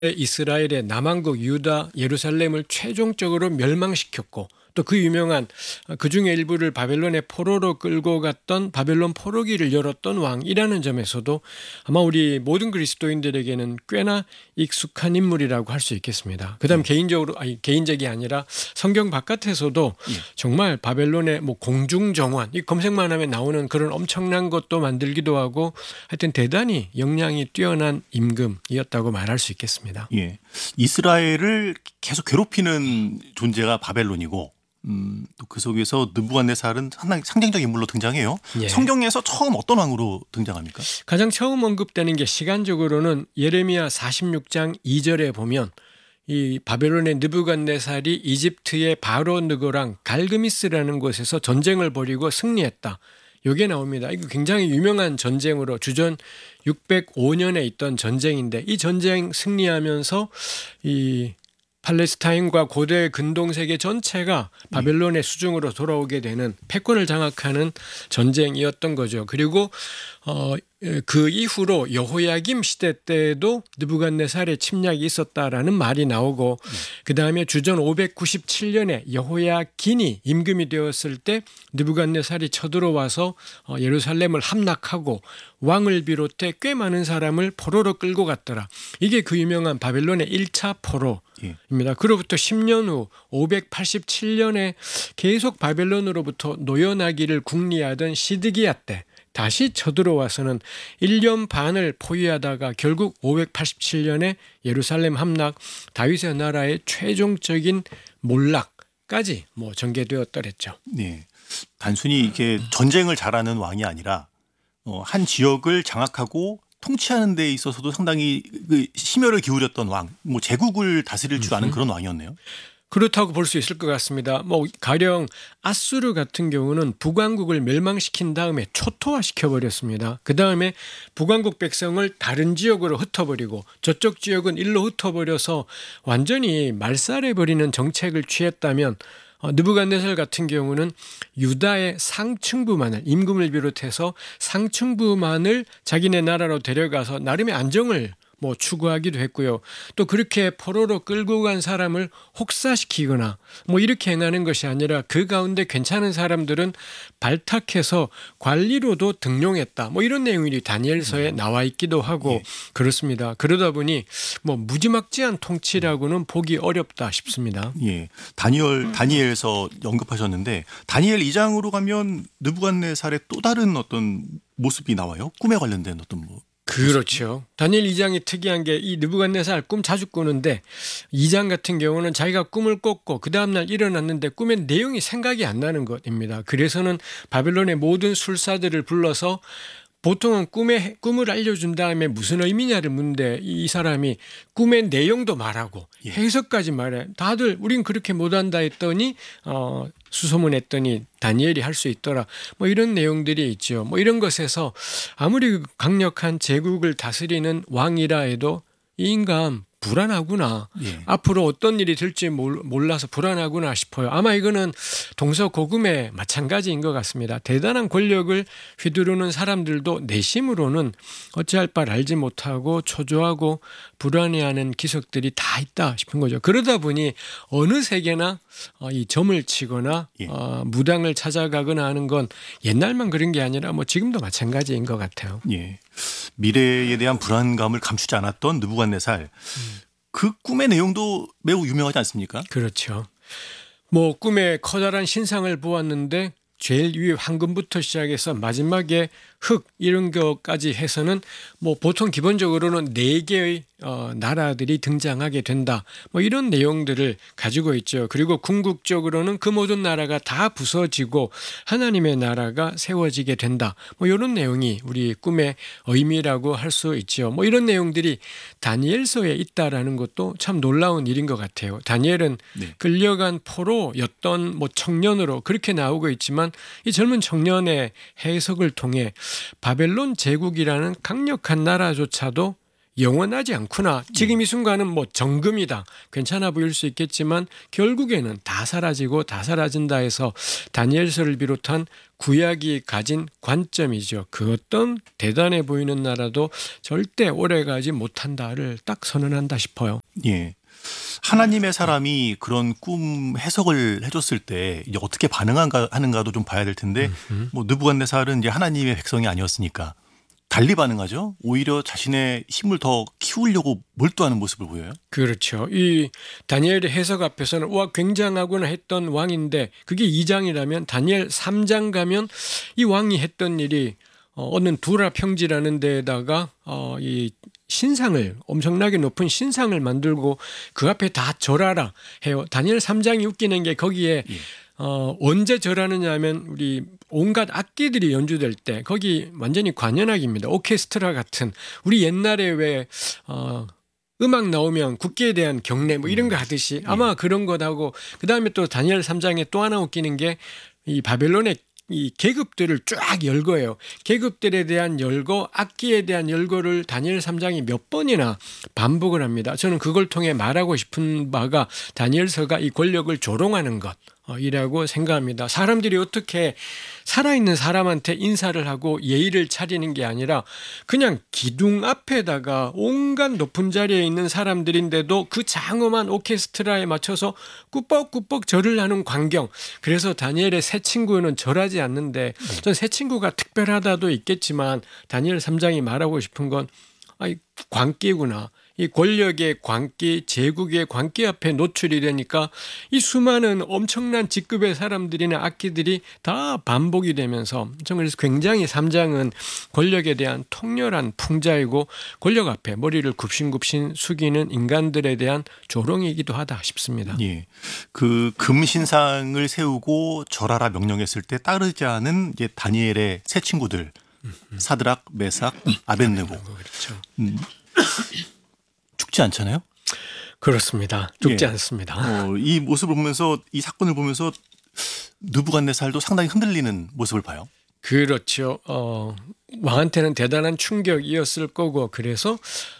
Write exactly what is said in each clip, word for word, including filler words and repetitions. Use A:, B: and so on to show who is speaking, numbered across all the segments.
A: 이스라엘의 남왕국 유다 예루살렘을 최종적으로 멸망시켰고 또 그 유명한 그 중에 일부를 바벨론의 포로로 끌고 갔던 바벨론 포로기를 열었던 왕이라는 점에서도 아마 우리 모든 그리스도인들에게는 꽤나 익숙한 인물이라고 할 수 있겠습니다. 그다음 네. 개인적으로 아니 개인적이 아니라 성경 바깥에서도 네. 정말 바벨론의 뭐 공중정원 이 검색만 하면 나오는 그런 엄청난 것도 만들기도 하고 하여튼 대단히 역량이 뛰어난 임금이었다고 말할 수 있겠습니다.
B: 예, 이스라엘을 계속 괴롭히는 존재가 바벨론이고 음, 또 그 속에서 느부갓네살은 상당히 상징적 인물로 등장해요. 예. 성경에서 처음 어떤 왕으로 등장합니까?
A: 가장 처음 언급되는 게 시간적으로는 예레미야 사십육 장 이 절에 보면 이 바벨론의 느부갓네살이 이집트의 바로 느고랑 갈그미스라는 곳에서 전쟁을 벌이고 승리했다. 이게 나옵니다. 이거 굉장히 유명한 전쟁으로 주전 육백오 년에 있던 전쟁인데 이 전쟁 승리하면서 이 팔레스타인과 고대 근동세계 전체가 바벨론의 수중으로 돌아오게 되는 패권을 장악하는 전쟁이었던 거죠. 그리고 어, 그 이후로 여호야김 시대 때에도 느부갓네살의 침략이 있었다라는 말이 나오고 네. 그 다음에 주전 오백구십칠 년에 여호야긴이 임금이 되었을 때 느부갓네살이 쳐들어와서 예루살렘을 함락하고 왕을 비롯해 꽤 많은 사람을 포로로 끌고 갔더라. 이게 그 유명한 바벨론의 일 차 포로입니다. 그로부터 십 년 후 오백팔십칠 년에 계속 바벨론으로부터 노여나기를 궁리하던 시드기야 때 다시 쳐들어와서는 일 년 반을 포위하다가 결국 오백팔십칠 년에 예루살렘 함락, 다윗의 나라의 최종적인 몰락까지 뭐 전개되었더랬죠.
B: 네, 단순히 이게 전쟁을 잘하는 왕이 아니라 어, 한 지역을 장악하고 통치하는 데 있어서도 상당히 그 심혈을 기울였던 왕, 뭐 제국을 다스릴 줄 아는 그런 왕이었네요.
A: 그렇다고 볼 수 있을 것 같습니다. 뭐 가령 아수르 같은 경우는 북왕국을 멸망시킨 다음에 초토화시켜 버렸습니다. 그 다음에 북왕국 백성을 다른 지역으로 흩어버리고 저쪽 지역은 일로 흩어버려서 완전히 말살해 버리는 정책을 취했다면 어, 느부갓네살 같은 경우는 유다의 상층부만을 임금을 비롯해서 상층부만을 자기네 나라로 데려가서 나름의 안정을 뭐 추구하기도 했고요. 또 그렇게 포로로 끌고 간 사람을 혹사시키거나 뭐 이렇게 행하는 것이 아니라 그 가운데 괜찮은 사람들은 발탁해서 관리로도 등용했다. 뭐 이런 내용이 다니엘서에 나와 있기도 하고 그렇습니다. 그러다 보니 뭐 무지막지한 통치라고는 보기 어렵다 싶습니다.
B: 예, 다니엘 다니엘서 언급하셨는데 다니엘 이 장으로 가면 느부갓네살의 또 다른 어떤 모습이 나와요. 꿈에 관련된 어떤 뭐.
A: 그렇죠. 다니엘 이 장이 특이한 게 이 느부갓네살 꿈 자주 꾸는데 이 장 같은 경우는 자기가 꿈을 꿨고 그 다음날 일어났는데 꿈의 내용이 생각이 안 나는 것입니다. 그래서는 바벨론의 모든 술사들을 불러서 보통은 꿈의, 꿈을 알려준 다음에 무슨 의미냐를 묻는데 이 사람이 꿈의 내용도 말하고 해석까지 말해. 다들 우린 그렇게 못한다 했더니 어, 수소문했더니 다니엘이 할 수 있더라. 뭐 이런 내용들이 있죠. 뭐 이런 것에서 아무리 강력한 제국을 다스리는 왕이라 해도 이 인간 불안하구나. 예. 앞으로 어떤 일이 될지 몰라서 불안하구나 싶어요. 아마 이거는 동서고금의 마찬가지인 것 같습니다. 대단한 권력을 휘두르는 사람들도 내심으로는 어찌할 바를 알지 못하고 초조하고 불안해하는 기색들이 다 있다 싶은 거죠. 그러다 보니 어느 세계나 이 점을 치거나 예. 어, 무당을 찾아가거나 하는 건 옛날만 그런 게 아니라 뭐 지금도 마찬가지인 것 같아요.
B: 예. 미래에 대한 불안감을 감추지 않았던 느부갓네살. 음. 그 꿈의 내용도 매우 유명하지 않습니까?
A: 그렇죠. 뭐 꿈에 커다란 신상을 보았는데 제일 위에 황금부터 시작해서 마지막에 흙 이런 것까지 해서는 뭐 보통 기본적으로는 네 개의 어, 나라들이 등장하게 된다. 뭐 이런 내용들을 가지고 있죠. 그리고 궁극적으로는 그 모든 나라가 다 부서지고 하나님의 나라가 세워지게 된다. 뭐 이런 내용이 우리 꿈의 의미라고 할 수 있죠. 뭐 이런 내용들이 다니엘서에 있다라는 것도 참 놀라운 일인 것 같아요. 다니엘은 네. 끌려간 포로였던 뭐 청년으로 그렇게 나오고 있지만 이 젊은 청년의 해석을 통해 바벨론 제국이라는 강력한 나라조차도 영원하지 않구나. 지금 이 순간은 뭐 정금이다. 괜찮아 보일 수 있겠지만 결국에는 다 사라지고 다 사라진다 해서 다니엘서를 비롯한 구약이 가진 관점이죠. 그 어떤 대단해 보이는 나라도 절대 오래가지 못한다를 딱 선언한다 싶어요.
B: 예. 하나님의 사람이 그런 꿈 해석을 해줬을 때 이제 어떻게 반응한가 하는가도 좀 봐야 될 텐데,
A: 음흠.
B: 뭐 느부갓네살은 이제 하나님의 백성이 아니었으니까 달리 반응하죠. 오히려 자신의 힘을 더 키우려고 몰두하는 모습을 보여요.
A: 그렇죠. 이 다니엘의 해석 앞에서는 와 굉장하구나 했던 왕인데 그게 이 장이라면 다니엘 삼 장 가면 이 왕이 했던 일이 어, 어느 두라 평지라는 데에다가 어, 이 신상을 엄청나게 높은 신상을 만들고 그 앞에 다 절하라 해요. 다니엘 삼 장이 웃기는 게 거기에
B: 예.
A: 어, 언제 절하느냐 하면 우리 온갖 악기들이 연주될 때 거기 완전히 관현악입니다. 오케스트라 같은 우리 옛날에 왜 어, 음악 나오면 국기에 대한 경례 뭐 이런 거 하듯이 아마 그런 것하고 그다음에 또 다니엘 삼 장에 또 하나 웃기는 게 이 바벨론의 이 계급들을 쫙 열거해요. 계급들에 대한 열거, 악기에 대한 열거를 다니엘 삼 장이 몇 번이나 반복을 합니다. 저는 그걸 통해 말하고 싶은 바가 다니엘서가 이 권력을 조롱하는 것 이라고 생각합니다. 사람들이 어떻게 살아있는 사람한테 인사를 하고 예의를 차리는 게 아니라 그냥 기둥 앞에다가 온갖 높은 자리에 있는 사람들인데도 그 장엄한 오케스트라에 맞춰서 꾸벅꾸벅 절을 하는 광경. 그래서 다니엘의 새 친구는 절하지 않는데 전 새 친구가 특별하다도 있겠지만 다니엘 삼 장이 말하고 싶은 건 아이 광기구나. 이 권력의 광기, 제국의 광기 앞에 노출이 되니까 이 수많은 엄청난 직급의 사람들이나 악기들이 다 반복이 되면서 저는 그래서 굉장히 삼 장은 권력에 대한 통렬한 풍자이고 권력 앞에 머리를 굽신굽신 숙이는 인간들에 대한 조롱이기도 하다 싶습니다.
B: 예. 그 금신상을 세우고 절하라 명령했을 때 따르지 않은 이제 다니엘의 새 친구들 사드락, 메삭, 아벳느고.
A: 그렇죠.
B: 음. 죽지 않잖아요.
A: 그렇습니다. 죽지
B: 예.
A: 않습니다.
B: 어, 이 모습을 보면서 이 사건을 보면서 느부갓네살도 상당히 흔들리는 모습을 봐요.
A: 그렇죠. 어, 왕한테는 대단한 충격이었을 거고 그래서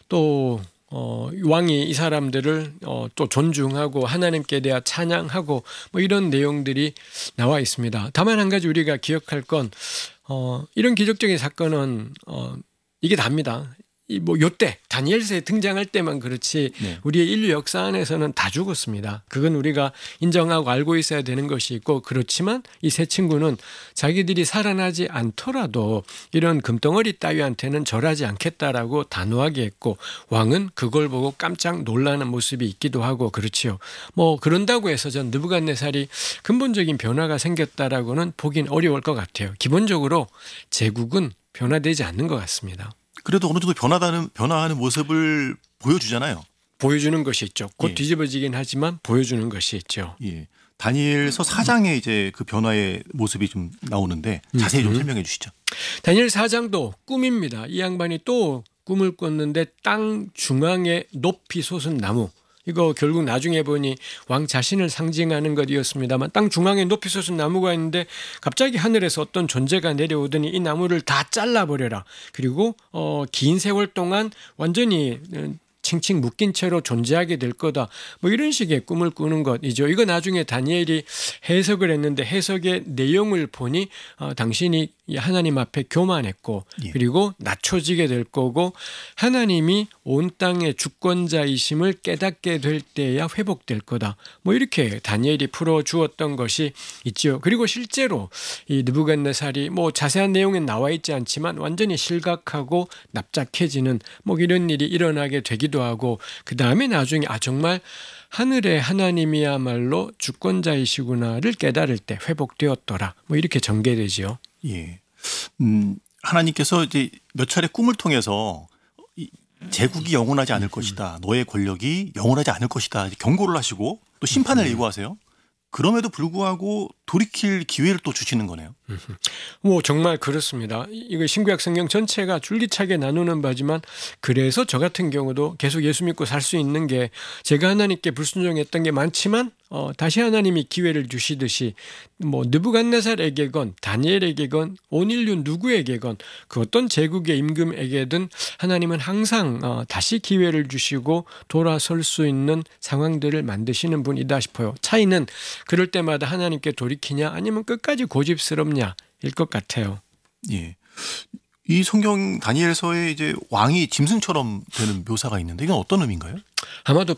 A: 또 어, 왕이 이 사람들을 어, 또 존중하고 하나님께 대하 찬양하고 뭐 이런 내용들이 나와 있습니다. 다만 한 가지 우리가 기억할 건 어, 이런 기적적인 사건은 어, 이게 답니다. 이 뭐 요때 다니엘서에 등장할 때만 그렇지
B: 네.
A: 우리의 인류 역사 안에서는 다 죽었습니다. 그건 우리가 인정하고 알고 있어야 되는 것이 있고 그렇지만 이 세 친구는 자기들이 살아나지 않더라도 이런 금덩어리 따위한테는 절하지 않겠다라고 단호하게 했고 왕은 그걸 보고 깜짝 놀라는 모습이 있기도 하고 그렇지요. 뭐 그런다고 해서 전 느부갓네살이 근본적인 변화가 생겼다라고는 보긴 어려울 것 같아요. 기본적으로 제국은 변화되지 않는 것 같습니다.
B: 그래도 어느 정도 변화하는 변화하는 모습을 보여주잖아요.
A: 보여주는 것이 있죠. 곧
B: 예.
A: 뒤집어지긴 하지만 보여주는 것이 있죠.
B: 예. 다니엘서 사 장에 이제 그 변화의 모습이 좀 나오는데 자세히 좀 설명해 주시죠.
A: 다니엘 사 장도 꿈입니다. 이 양반이 또 꿈을 꿨는데 땅 중앙에 높이 솟은 나무. 이거 결국 나중에 보니 왕 자신을 상징하는 것이었습니다만 땅 중앙에 높이 솟은 나무가 있는데 갑자기 하늘에서 어떤 존재가 내려오더니 이 나무를 다 잘라버려라. 그리고 어, 긴 세월 동안 완전히 칭칭 묶인 채로 존재하게 될 거다. 뭐 이런 식의 꿈을 꾸는 것이죠. 이거 나중에 다니엘이 해석을 했는데 해석의 내용을 보니 어, 당신이 하나님 앞에 교만했고
B: 예.
A: 그리고 낮춰지게 될 거고 하나님이 온 땅의 주권자이심을 깨닫게 될 때야 회복될 거다. 뭐 이렇게 다니엘이 풀어주었던 것이 있죠. 그리고 실제로 이 느부갓네살이 뭐 자세한 내용은 나와 있지 않지만 완전히 실각하고 납작해지는 뭐 이런 일이 일어나게 되기도 하고 그 다음에 나중에 아 정말 하늘의 하나님이야말로 주권자이시구나를 깨달을 때 회복되었더라. 뭐 이렇게 전개되지요.
B: 예. 음, 하나님께서 이제 몇 차례 꿈을 통해서 이 제국이 영원하지 않을 것이다. 너의 권력이 영원하지 않을 것이다. 이제 경고를 하시고 또 심판을 예고하세요. 그럼에도 불구하고 돌이킬 기회를 또 주시는 거네요.
A: 뭐 정말 그렇습니다. 이거 신구약 성경 전체가 줄기차게 나누는 바지만 그래서 저 같은 경우도 계속 예수 믿고 살 수 있는 게 제가 하나님께 불순종했던 게 많지만 어, 다시 하나님이 기회를 주시듯이 뭐 느부갓네살에게건 다니엘에게건 온 인류 누구에게건 그 어떤 제국의 임금에게든 하나님은 항상 어, 다시 기회를 주시고 돌아설 수 있는 상황들을 만드시는 분이다 싶어요. 차이는 그럴 때마다 하나님께 돌이키냐 아니면 끝까지 고집스럽냐 일 것 같아요.
B: 예. 이 성경 다니엘서에 이제 왕이 짐승처럼 되는 묘사가 있는데 이건 어떤 의미인가요?
A: 아마도